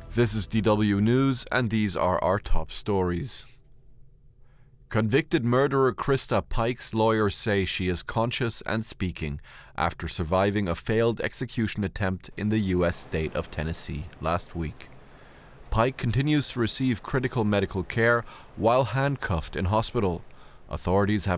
This is DW News, and these are our top stories. Convicted murderer Krista Pike's lawyers say she is conscious and speaking after surviving a failed execution attempt in the U.S. state of Tennessee last week. Pike continues to receive critical medical care while handcuffed in hospital. Authorities have